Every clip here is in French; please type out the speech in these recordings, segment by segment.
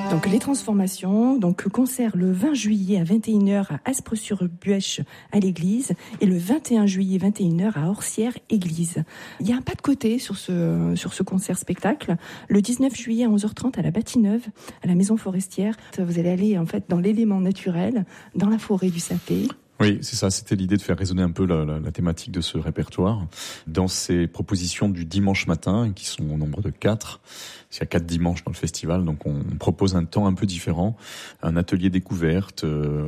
Donc les transformations, donc concert le 20 juillet à 21h à Aspres-sur-Buëche à l'église et le 21 juillet 21h à Orsières église. Il y a un pas de côté sur ce concert spectacle. Le 19 juillet à 11h30 à la Bâtie-Neuve, à la Maison Forestière. Vous allez aller en fait dans l'élément naturel, dans la forêt du sapé. Oui, c'est ça. C'était l'idée de faire résonner un peu la thématique de ce répertoire dans ces propositions du dimanche matin, qui sont au nombre de 4. Il y a 4 dimanches dans le festival, donc on propose un temps un peu différent, un atelier découverte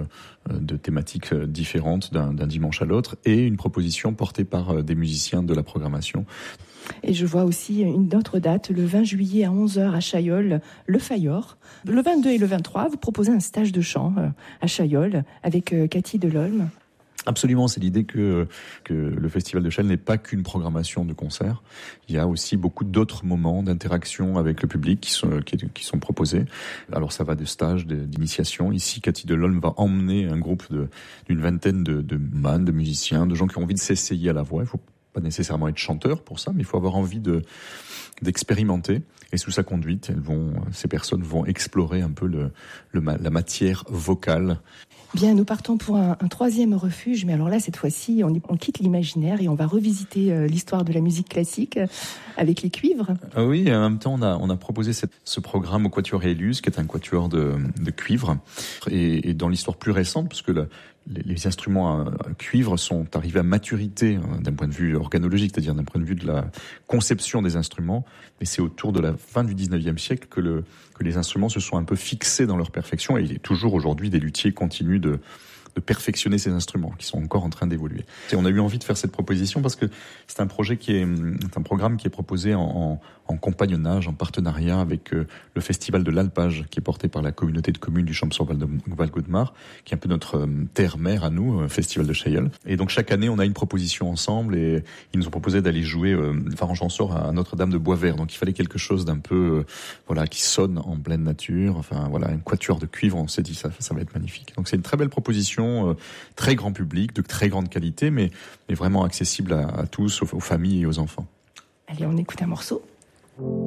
de thématiques différentes d'un dimanche à l'autre, et une proposition portée par des musiciens de la programmation. Et je vois aussi une autre date, le 20 juillet à 11h à Chaillol, le Fayor. Le 22 et le 23, vous proposez un stage de chant à Chaillol avec Cathy Delolme. Absolument, c'est l'idée que le Festival de Chelles n'est pas qu'une programmation de concerts. Il y a aussi beaucoup d'autres moments d'interaction avec le public qui sont proposés. Alors ça va de stages, d'initiation. Ici, Cathy Delolme va emmener un groupe d'une vingtaine de musiciens, de gens qui ont envie de s'essayer à la voix. Il faut pas nécessairement être chanteur pour ça, mais il faut avoir envie d'expérimenter. Et sous sa conduite, ces personnes vont explorer un peu la matière vocale. Bien, nous partons pour un troisième refuge, mais alors là, cette fois-ci, on quitte l'imaginaire et on va revisiter l'histoire de la musique classique avec les cuivres. Ah oui, et en même temps, on a proposé ce programme au Quatuor Éluse, qui est un quatuor de cuivre. Et dans l'histoire plus récente, parce que les instruments à cuivre sont arrivés à maturité d'un point de vue organologique, c'est-à-dire d'un point de vue de la conception des instruments. Et c'est autour de la fin du 19e siècle que les instruments se sont un peu fixés dans leur perfection. Et il est toujours aujourd'hui, des luthiers continuent de perfectionner ces instruments qui sont encore en train d'évoluer. Et on a eu envie de faire cette proposition parce que c'est un programme qui est proposé en compagnonnage, en partenariat avec le festival de l'Alpage, qui est porté par la communauté de communes du Champsaur-Val-Gaudemar, qui est un peu notre terre-mère à nous, festival de Chailleul. Et donc chaque année, on a une proposition ensemble et ils nous ont proposé d'aller jouer Faran-Champsaur à Notre-Dame de Boisvert. Donc il fallait quelque chose d'un peu qui sonne en pleine nature. Enfin voilà, un quatuor de cuivre, on s'est dit ça va être magnifique. Donc c'est une très belle proposition, très grand public, de très grande qualité, mais vraiment accessible à tous, aux familles et aux enfants. Allez, on écoute un morceau.